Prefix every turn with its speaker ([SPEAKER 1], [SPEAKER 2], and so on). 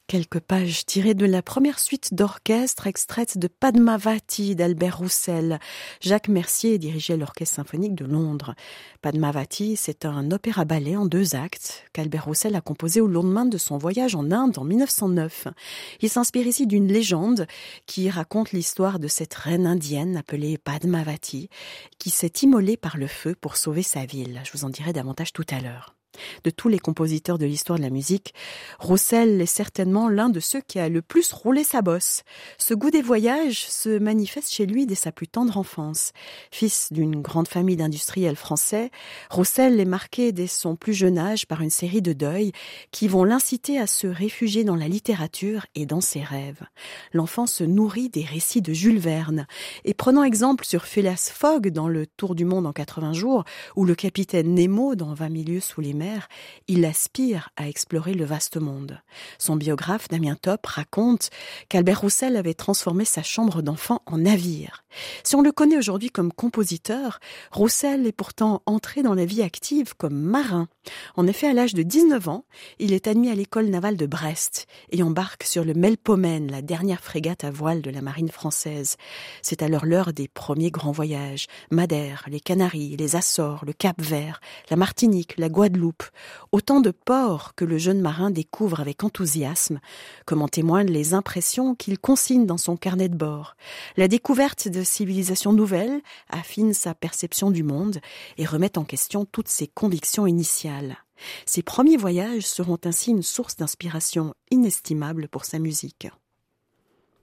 [SPEAKER 1] Quelques pages tirées de la première suite d'orchestre extraite de Padmavati d'Albert Roussel. Jacques Mercier dirigeait l'Orchestre symphonique de Londres. Padmavati, c'est un opéra-ballet en 2 actes qu'Albert Roussel a composé au lendemain de son voyage en Inde en 1909. Il s'inspire ici d'une légende qui raconte l'histoire de cette reine indienne appelée Padmavati qui s'est immolée par le feu pour sauver sa ville. Je vous en dirai davantage tout à l'heure. De tous les compositeurs de l'histoire de la musique, Roussel est certainement l'un de ceux qui a le plus roulé sa bosse. Ce goût des voyages se manifeste chez lui dès sa plus tendre enfance. Fils d'une grande famille d'industriels français, Roussel est marqué dès son plus jeune âge par une série de deuils qui vont l'inciter à se réfugier dans la littérature et dans ses rêves. L'enfant se nourrit des récits de Jules Verne et prenant exemple sur Phileas Fogg dans Le Tour du monde en 80 jours ou le capitaine Nemo dans 20 milieux sous les mers, il aspire à explorer le vaste monde. Son biographe, Damien Top, raconte qu'Albert Roussel avait transformé sa chambre d'enfant en navire. Si on le connaît aujourd'hui comme compositeur, Roussel est pourtant entré dans la vie active comme marin. En effet, à l'âge de 19 ans, il est admis à l'école navale de Brest et embarque sur le Melpomène, la dernière frégate à voile de la marine française. C'est alors l'heure des premiers grands voyages. Madère, les Canaries, les Açores, le Cap-Vert, la Martinique, la Guadeloupe. Autant de ports que le jeune marin découvre avec enthousiasme, comme en témoignent les impressions qu'il consigne dans son carnet de bord. La découverte de civilisations nouvelles affine sa perception du monde et remet en question toutes ses convictions initiales. Ses premiers voyages seront ainsi une source d'inspiration inestimable pour sa musique.